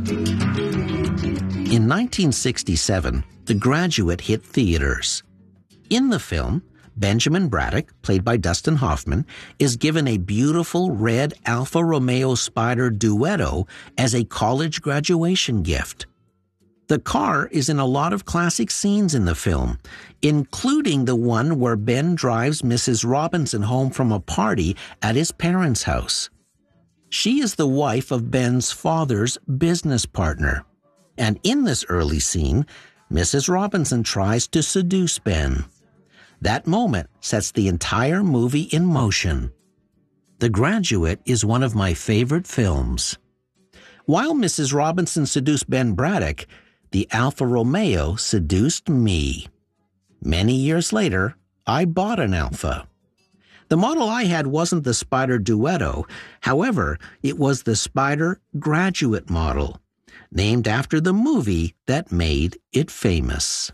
In 1967, The Graduate hit theaters. In the film, Benjamin Braddock, played by Dustin Hoffman, is given a beautiful red Alfa Romeo Spider Duetto as a college graduation gift. The car is in a lot of classic scenes in the film, including the one where Ben drives Mrs. Robinson home from a party at his parents' house. She is the wife of Ben's father's business partner. And in this early scene, Mrs. Robinson tries to seduce Ben. That moment sets the entire movie in motion. The Graduate is one of my favorite films. While Mrs. Robinson seduced Ben Braddock, the Alfa Romeo seduced me. Many years later, I bought an Alfa. The model I had wasn't the Spider Duetto. However, it was the Spider Graduate model, named after the movie that made it famous.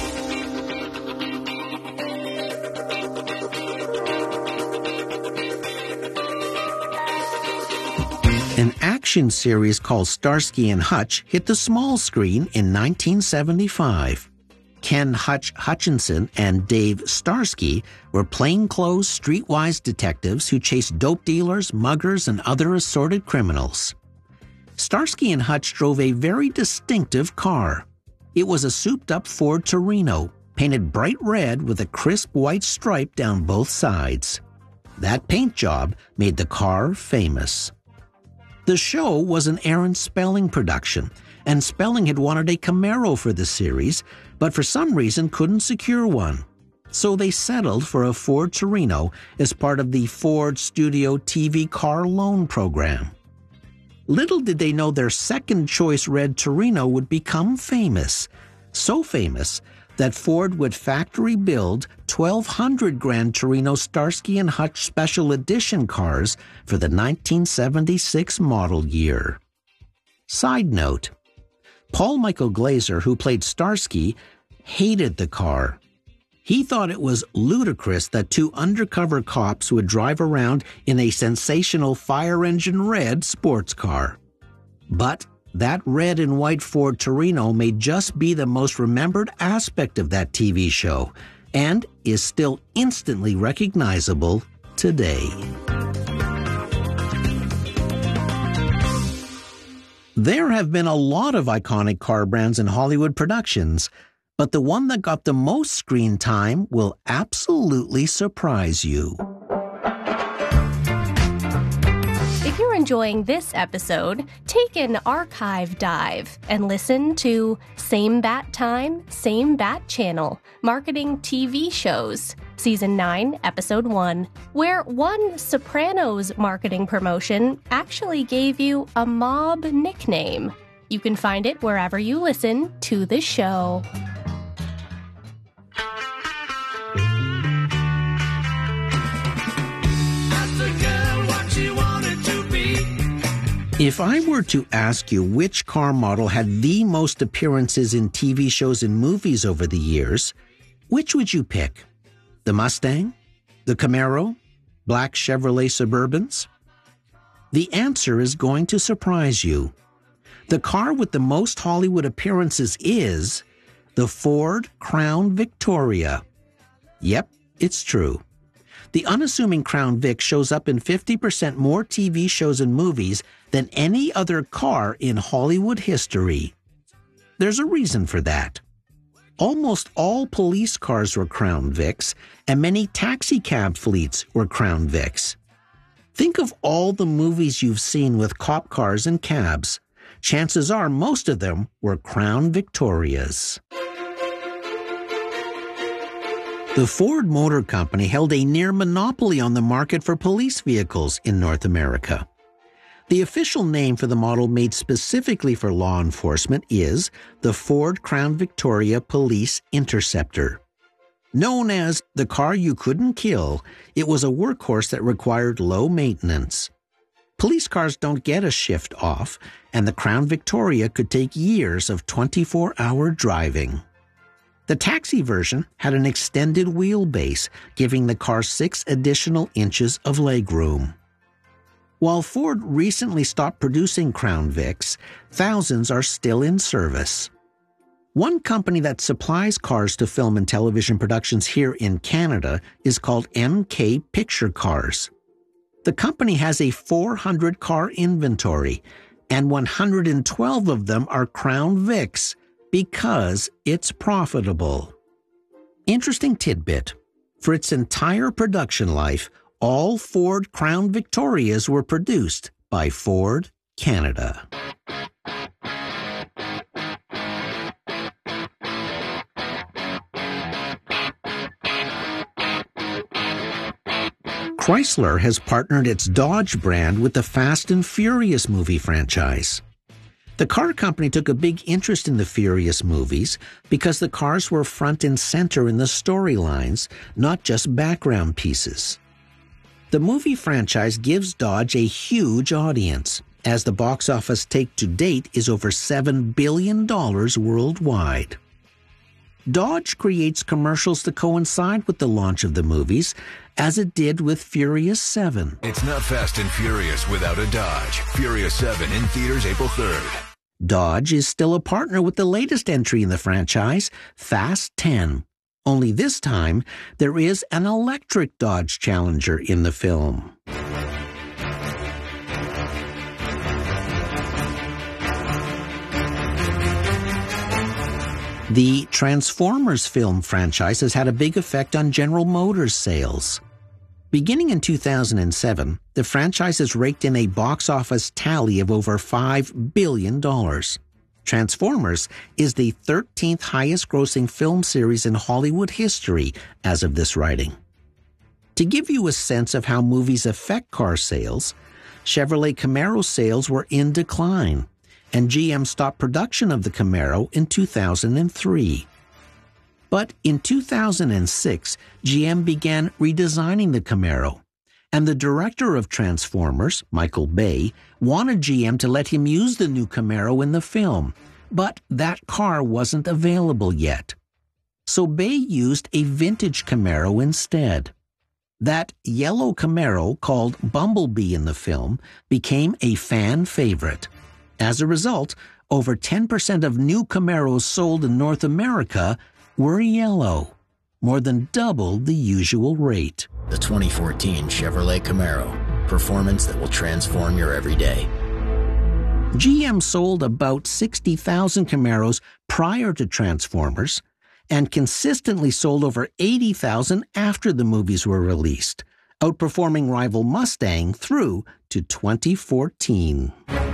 An action series called Starsky and Hutch hit the small screen in 1975. Ken Hutch Hutchinson and Dave Starsky were plainclothes streetwise detectives who chased dope dealers, muggers, and other assorted criminals. Starsky and Hutch drove a very distinctive car. It was a souped-up Ford Torino, painted bright red with a crisp white stripe down both sides. That paint job made the car famous. The show was an Aaron Spelling production, and Spelling had wanted a Camaro for the series, but for some reason couldn't secure one. So they settled for a Ford Torino as part of the Ford Studio TV car loan program. Little did they know their second-choice red Torino would become famous. So famous that Ford would factory build 1,200 Gran Torino Starsky and Hutch Special Edition cars for the 1976 model year. Side note, Paul Michael Glaser, who played Starsky, hated the car. He thought it was ludicrous that two undercover cops would drive around in a sensational fire engine red sports car. But that red and white Ford Torino may just be the most remembered aspect of that TV show and is still instantly recognizable today. There have been a lot of iconic car brands in Hollywood productions, but the one that got the most screen time will absolutely surprise you. If you're enjoying this episode, take an archive dive and listen to Same Bat Time, Same Bat Channel, Marketing TV Shows, Season 9, Episode 1, where one Sopranos marketing promotion actually gave you a mob nickname. You can find it wherever you listen to the show. If I were to ask you which car model had the most appearances in TV shows and movies over the years, which would you pick? The Mustang? The Camaro? Black Chevrolet Suburbans? The answer is going to surprise you. The car with the most Hollywood appearances is the Ford Crown Victoria. Yep, it's true. The unassuming Crown Vic shows up in 50% more TV shows and movies than any other car in Hollywood history. There's a reason for that. Almost all police cars were Crown Vics, and many taxi cab fleets were Crown Vics. Think of all the movies you've seen with cop cars and cabs. Chances are most of them were Crown Victorias. The Ford Motor Company held a near monopoly on the market for police vehicles in North America. The official name for the model made specifically for law enforcement is the Ford Crown Victoria Police Interceptor. Known as the car you couldn't kill, it was a workhorse that required low maintenance. Police cars don't get a shift off, and the Crown Victoria could take years of 24-hour driving. The taxi version had an extended wheelbase, giving the car 6 additional inches of legroom. While Ford recently stopped producing Crown Vics, thousands are still in service. One company that supplies cars to film and television productions here in Canada is called MK Picture Cars. The company has a 400-car inventory, and 112 of them are Crown Vics because it's profitable. Interesting tidbit. For its entire production life, all Ford Crown Victorias were produced by Ford Canada. Chrysler has partnered its Dodge brand with the Fast and Furious movie franchise. The car company took a big interest in the Furious movies because the cars were front and center in the storylines, not just background pieces. The movie franchise gives Dodge a huge audience, as the box office take to date is over $7 billion worldwide. Dodge creates commercials to coincide with the launch of the movies, as it did with Furious 7. It's not Fast and Furious without a Dodge. Furious 7 in theaters April 3rd. Dodge is still a partner with the latest entry in the franchise, Fast 10. Only this time, there is an electric Dodge Challenger in the film. The Transformers film franchise has had a big effect on General Motors sales. Beginning in 2007, the franchise has raked in a box office tally of over $5 billion. Transformers is the 13th highest-grossing film series in Hollywood history as of this writing. To give you a sense of how movies affect car sales, Chevrolet Camaro sales were in decline, and GM stopped production of the Camaro in 2003. But in 2006, GM began redesigning the Camaro, and the director of Transformers, Michael Bay, wanted GM to let him use the new Camaro in the film, but that car wasn't available yet. So Bay used a vintage Camaro instead. That yellow Camaro, called Bumblebee in the film, became a fan favorite. As a result, over 10% of new Camaros sold in North America were yellow, more than double the usual rate. The 2014 Chevrolet Camaro, performance that will transform your everyday. GM sold about 60,000 Camaros prior to Transformers and consistently sold over 80,000 after the movies were released, outperforming rival Mustang through to 2014.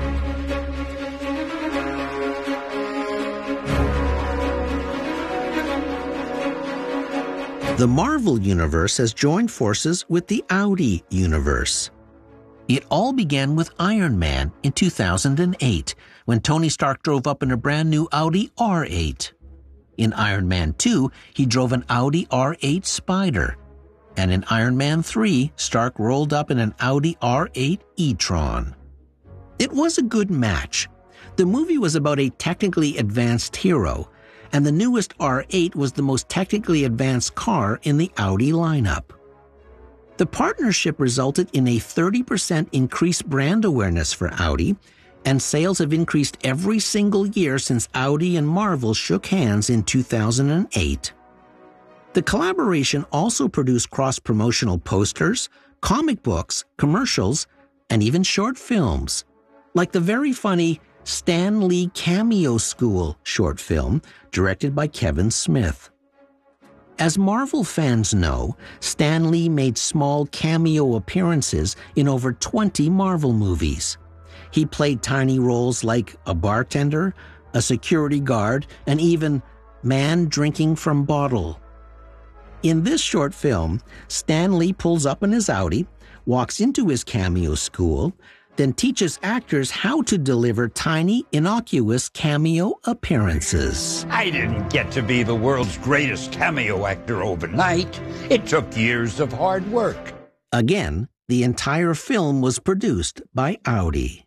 The Marvel Universe has joined forces with the Audi Universe. It all began with Iron Man in 2008, when Tony Stark drove up in a brand new Audi R8. In Iron Man 2, he drove an Audi R8 Spider. And in Iron Man 3, Stark rolled up in an Audi R8 e-tron. It was a good match. The movie was about a technically advanced hero, and the newest R8 was the most technically advanced car in the Audi lineup. The partnership resulted in a 30% increased brand awareness for Audi, and sales have increased every single year since Audi and Marvel shook hands in 2008. The collaboration also produced cross-promotional posters, comic books, commercials, and even short films, like the very funny Stan Lee Cameo School short film directed by Kevin Smith. As Marvel fans know, Stan Lee made small cameo appearances in over 20 Marvel movies. He played tiny roles like a bartender, a security guard, and even man drinking from bottle. In this short film, Stan Lee pulls up in his Audi, walks into his cameo school, then teaches actors how to deliver tiny, innocuous cameo appearances. I didn't get to be the world's greatest cameo actor overnight. It took years of hard work. Again, the entire film was produced by Audi.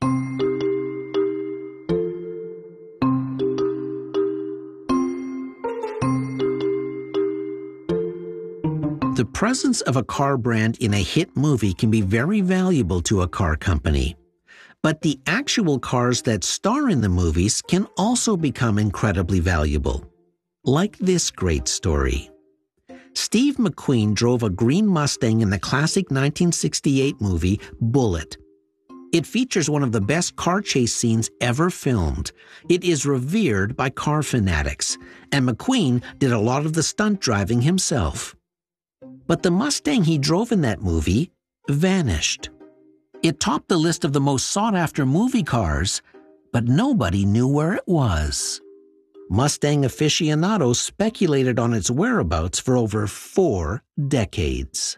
The presence of a car brand in a hit movie can be very valuable to a car company. But the actual cars that star in the movies can also become incredibly valuable. Like this great story. Steve McQueen drove a green Mustang in the classic 1968 movie Bullitt. It features one of the best car chase scenes ever filmed. It is revered by car fanatics, and McQueen did a lot of the stunt driving himself. But the Mustang he drove in that movie vanished. It topped the list of the most sought-after movie cars, but nobody knew where it was. Mustang aficionados speculated on its whereabouts for over 4 decades.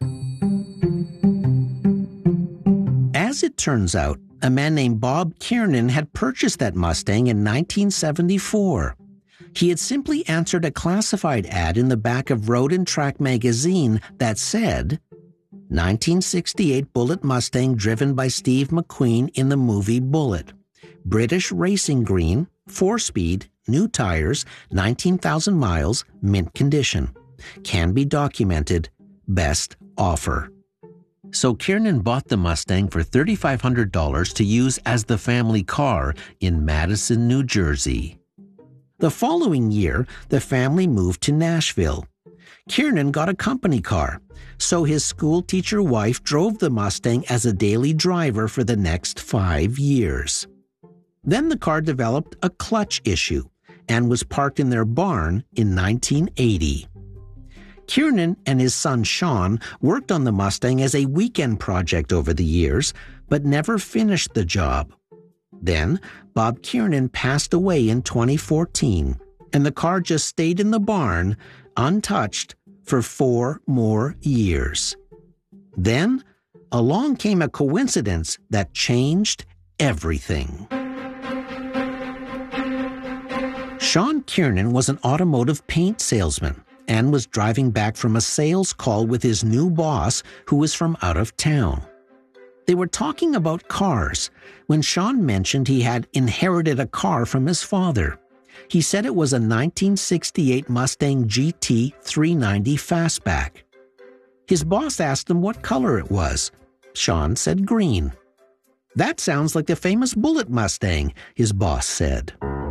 As it turns out, a man named Bob Kiernan had purchased that Mustang in 1974. He had simply answered a classified ad in the back of Road and Track magazine that said, 1968 Bullitt Mustang driven by Steve McQueen in the movie Bullitt. British racing green, 4-speed, new tires, 19,000 miles, mint condition. Can be documented. Best offer. So Kiernan bought the Mustang for $3,500 to use as the family car in Madison, New Jersey. The following year, the family moved to Nashville. Kiernan got a company car, so his schoolteacher wife drove the Mustang as a daily driver for the next 5 years. Then the car developed a clutch issue and was parked in their barn in 1980. Kiernan and his son Sean worked on the Mustang as a weekend project over the years, but never finished the job. Then, Bob Kiernan passed away in 2014, and the car just stayed in the barn, untouched, for 4 more years. Then, along came a coincidence that changed everything. Sean Kiernan was an automotive paint salesman and was driving back from a sales call with his new boss, who was from out of town. They were talking about cars when Sean mentioned he had inherited a car from his father. He said it was a 1968 Mustang GT 390 Fastback. His boss asked him what color it was. Sean said green. "That sounds like the famous Bullitt Mustang," his boss said.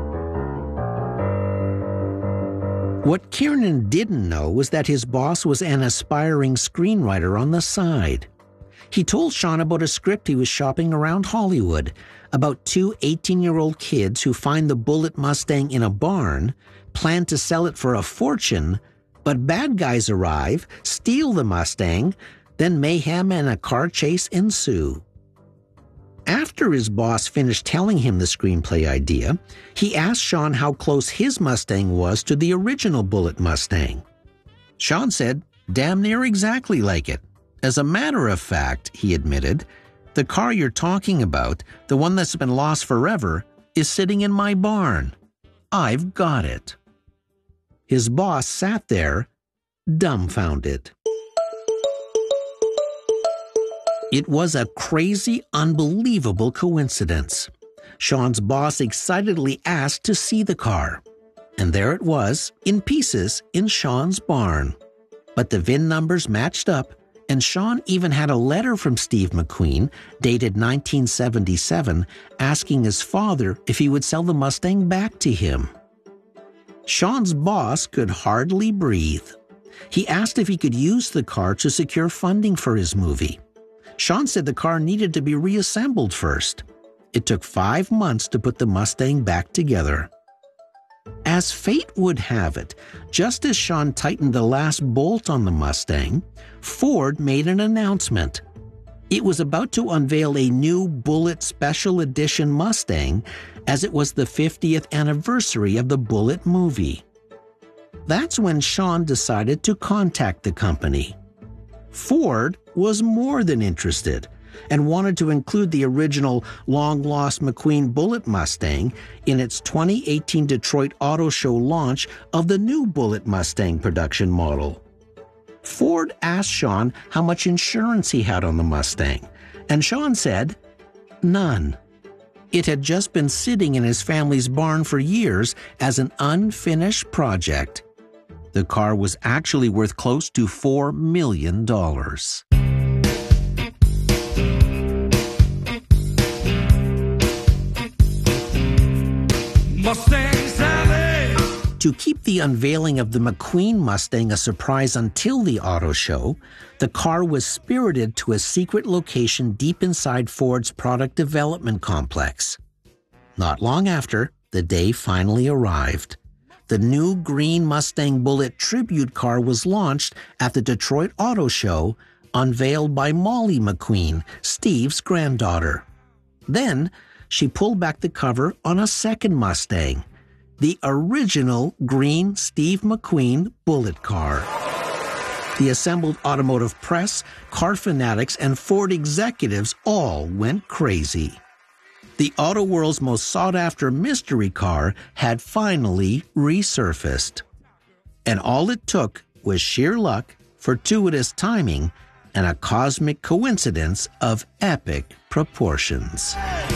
What Kiernan didn't know was that his boss was an aspiring screenwriter on the side. He told Sean about a script he was shopping around Hollywood, about 2 18-year-old kids who find the Bullitt Mustang in a barn, plan to sell it for a fortune, but bad guys arrive, steal the Mustang, then mayhem and a car chase ensue. After his boss finished telling him the screenplay idea, he asked Sean how close his Mustang was to the original Bullitt Mustang. Sean said, "Damn near exactly like it. As a matter of fact," he admitted, "the car you're talking about, the one that's been lost forever, is sitting in my barn. I've got it." His boss sat there, dumbfounded. It was a crazy, unbelievable coincidence. Sean's boss excitedly asked to see the car. And there it was, in pieces, in Sean's barn. But the VIN numbers matched up, and Sean even had a letter from Steve McQueen, dated 1977, asking his father if he would sell the Mustang back to him. Sean's boss could hardly breathe. He asked if he could use the car to secure funding for his movie. Sean said the car needed to be reassembled first. It took 5 months to put the Mustang back together. As fate would have it, just as Sean tightened the last bolt on the Mustang, Ford made an announcement. It was about to unveil a new Bullitt Special Edition Mustang, as it was the 50th anniversary of the Bullitt movie. That's when Sean decided to contact the company. Ford was more than interested and wanted to include the original long-lost McQueen Bullitt Mustang in its 2018 Detroit Auto Show launch of the new Bullitt Mustang production model. Ford asked Sean how much insurance he had on the Mustang, and Sean said, none. It had just been sitting in his family's barn for years as an unfinished project. The car was actually worth close to $4 million. Mustang Sally! To keep the unveiling of the McQueen Mustang a surprise until the auto show, the car was spirited to a secret location deep inside Ford's product development complex. Not long after, the day finally arrived. The new green Mustang Bullitt tribute car was launched at the Detroit Auto Show, unveiled by Molly McQueen, Steve's granddaughter. Then, she pulled back the cover on a second Mustang, the original green Steve McQueen Bullitt car. The assembled automotive press, car fanatics, and Ford executives all went crazy. The auto world's most sought-after mystery car had finally resurfaced. And all it took was sheer luck, fortuitous timing, and a cosmic coincidence of epic proportions.